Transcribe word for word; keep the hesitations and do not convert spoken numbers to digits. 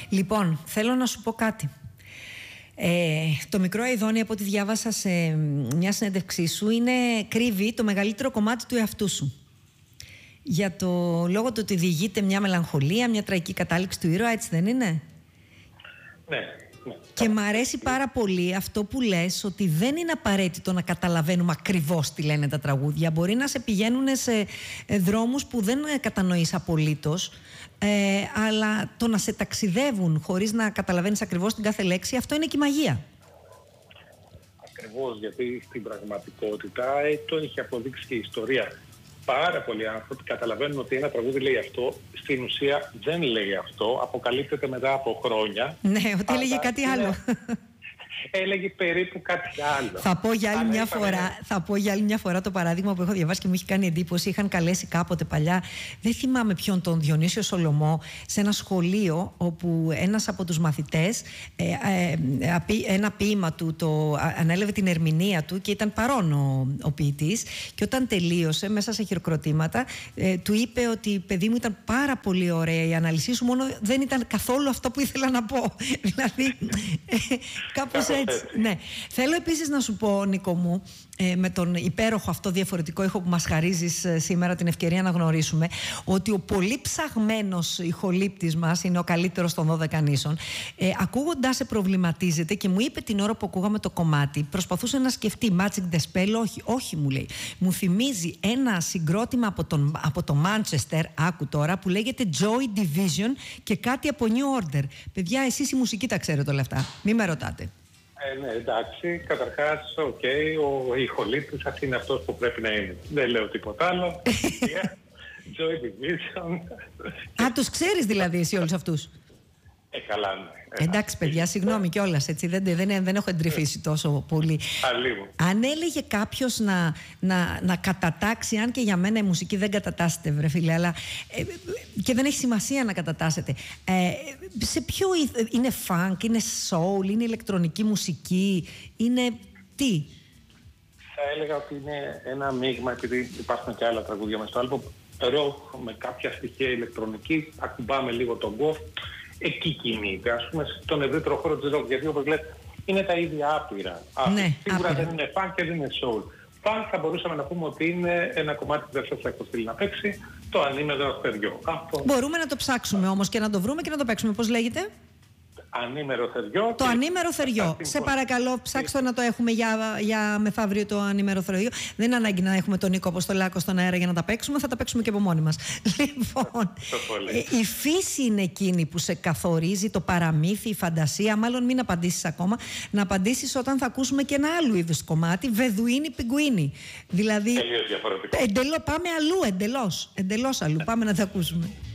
Λοιπόν, θέλω να σου πω κάτι. Ε, το μικρό Αηδόνι, από ό,τι διάβασα σε μια συνέντευξή σου, είναι, κρύβει το μεγαλύτερο κομμάτι του εαυτού σου. Για το λόγο του ότι διηγείται μια μελαγχολία, μια τραγική κατάληξη του ήρωα, έτσι δεν είναι? Ναι. Ναι. Και μ' αρέσει πάρα πολύ αυτό που λες, ότι δεν είναι απαραίτητο να καταλαβαίνουμε ακριβώς τι λένε τα τραγούδια. Μπορεί να σε πηγαίνουν σε δρόμους που δεν κατανοείς απολύτως, ε, αλλά το να σε ταξιδεύουν χωρίς να καταλαβαίνεις ακριβώς την κάθε λέξη, αυτό είναι και η μαγεία. Ακριβώς, γιατί στην πραγματικότητα ε, το έχει αποδείξει και η ιστορία. Πάρα πολλοί άνθρωποι καταλαβαίνουν ότι ένα τραγούδι λέει αυτό, στην ουσία δεν λέει αυτό, αποκαλύπτεται μετά από χρόνια. Ναι, ότι έλεγε κάτι είναι... άλλο. Έλεγε περίπου κάτι άλλο. Θα πω, για άλλη μια είπαμε... φορά, θα πω για άλλη μια φορά το παράδειγμα που έχω διαβάσει και μου έχει κάνει εντύπωση. Είχαν καλέσει κάποτε παλιά, δεν θυμάμαι ποιον, τον Διονύσιο Σολομό, σε ένα σχολείο όπου ένας από τους μαθητές ε, ε, ένα ποίημα του το ανέλαβε την ερμηνεία του και ήταν παρόν ο, ο ποιητής, και όταν τελείωσε μέσα σε χειροκροτήματα ε, του είπε ότι, παιδί μου, ήταν πάρα πολύ ωραία η ανάλυση σου, μόνο δεν ήταν καθόλου αυτό που ήθελα να πω. Δηλαδή ε, κάπως έτσι. Ναι. Θέλω επίσης να σου πω, Νίκο μου, ε, με τον υπέροχο αυτό διαφορετικό ήχο που μας χαρίζεις ε, σήμερα την ευκαιρία να γνωρίσουμε, ότι ο πολύ ψαγμένος ηχολήπτης μας είναι ο καλύτερος των δώδεκα νήσων. Ε, ακούγοντάς σε προβληματίζεται και μου είπε την ώρα που ακούγαμε το κομμάτι, προσπαθούσε να σκεφτεί Magic the Spell. Όχι, όχι, μου λέει. Μου θυμίζει ένα συγκρότημα από, τον, από το Manchester, άκου τώρα, που λέγεται Joy Division και κάτι από New Order. Παιδιά, εσείς η μουσική τα ξέρετε όλα αυτά. Μην με ρωτάτε. Ε, ναι, εντάξει, καταρχάς, οκ, okay, ο ηχολήπτης σας είναι αυτός που πρέπει να είναι. Δεν λέω τίποτα άλλο. Joy Division. Α, τους ξέρεις δηλαδή εσύ όλους αυτούς? Ε, καλά, ναι. Εντάξει, παιδιά, συγγνώμη κιόλας, έτσι, δεν, δεν, δεν έχω εντρυφήσει τόσο πολύ. Αλλήμου. Αν έλεγε κάποιος να, να, να κατατάξει, αν και για μένα η μουσική δεν κατατάσσεται, βρε φίλε, αλλά ε, και δεν έχει σημασία να κατατάσσεται, ε, σε ποιο είναι funk, είναι soul, είναι ηλεκτρονική μουσική, είναι τι? Θα έλεγα ότι είναι ένα μείγμα, επειδή υπάρχουν και άλλα τραγούδια μες στο άλμπομ, rock με κάποια στοιχεία ηλεκτρονική, ακουμπάμε λίγο τον goth. Εκεί κινείται, ας πούμε, στον ευρύτερο χώρο της rock, γιατί όπως λέτε είναι τα ίδια άπειρα. Ναι, σίγουρα άπειρα. δεν είναι funk και δεν είναι soul. Funk θα μπορούσαμε να πούμε ότι είναι ένα κομμάτι που δεν σας έχω στείλει να παίξει, το ανήμερο θεριό. Αυτό... Μπορούμε να το ψάξουμε όμως και να το βρούμε και να το παίξουμε. Πώς λέγεται? Ανήμερο θεριό. Το ανήμερο θεριό. Σε παρακαλώ, ψάξτε να το έχουμε για, για μεθαύριο το ανήμερο θεριό. Δεν είναι ανάγκη να έχουμε τον Νίκο Αποστολάκο στον αέρα για να τα παίξουμε, θα τα παίξουμε και από μόνοι μας. Λοιπόν, ε, η φύση είναι εκείνη που σε καθορίζει, το παραμύθι, η φαντασία. Μάλλον μην απαντήσεις ακόμα. Να απαντήσεις όταν θα ακούσουμε και ένα άλλο είδους κομμάτι, Βεδουίνι Πιγκουίνι. Δηλαδή, τελείως διαφορετικό. Εντελώς, πάμε αλλού, εντελώς. Εντελώς αλλού. Πάμε να τα ακούσουμε.